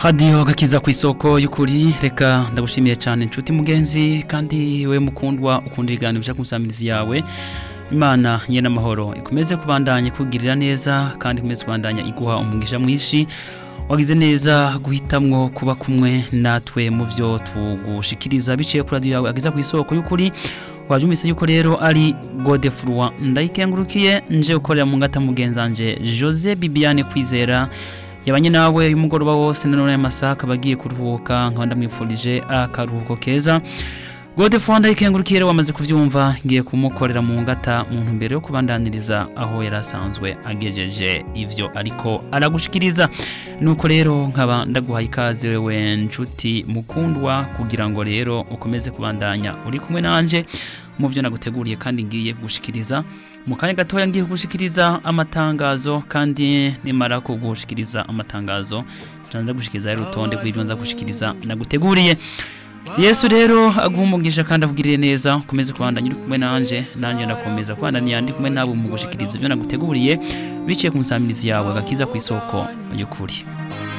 Radio gakiza ku isoko y'ukuri reka ndagushimiye cyane inshuti mugenzi kandi we mukundwa ukunda ibiganiro bya kunsamirizi yawe Imana nyene amahoro ikomeze kubandanya kugirira neza kandi ikomeze kubandanya iguha umugisha mwishi wagize neza guhitamwo kuba kumwe natwe mu byo tugushikiriza biciye kuri radio yawe agiza ku isoko y'ukuri wabyumvise yuko rero ari Godefroid ndayikengurukiye nje ukorera mu ngata mugenzanje Jose Bibiane Kwizera yabanye nawe y'umugoroba wose none y'amasaka bagiye kuruhuka nkanda mwifurije akaruhuko keza Godefroid ndayikengurukiye rero wamaze kuvyumva ngiye kumukorera mu ngata mu ntumbero yo kubandaniriza aho yarasanzwe agejeje ivyo ariko aragushikiriza nuko rero nkaba ndaguhaye ikaze wewe nshuti mukundwa kugira ngo rero ukomeze kubandanya uri kumwe nanje mu byo naguteguriye kandi ngiye gushikiriza mu kanya gatoya ngiye gushikiriza amatangazo kandi nimara kugushikiriza amatangazo nza gushikiriza urutonde rw'ibyo nza gushikiriza naguteguriye Yesu rero agumugisha kandi avugirire neza ukomeze kubandanya uri kumwe nanje ndakomeza kwandanya ndi kumwe nabo mu gushikiriza ibyo naguteguriye biciye ku musamirizi yawe gakiza ku isoko y'ukuri